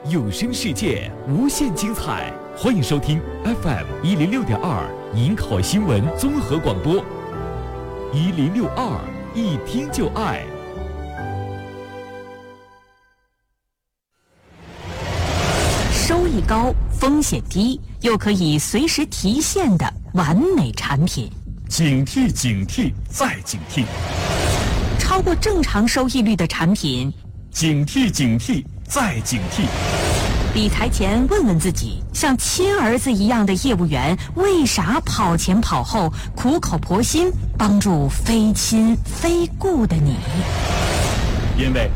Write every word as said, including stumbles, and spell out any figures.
有声世界无限精彩，欢迎收听 F M 一零六点二银考新闻综合广播，一零六二一听就爱。 收益高、风险低，又可以随时提现的完美产品。 警惕警惕再警惕， 超过正常收益率的产品。 警惕警惕再警惕。 理财前问问自己，像亲儿子一样的业务员为啥跑前跑后，苦口婆心帮助非亲非故的你？ 因为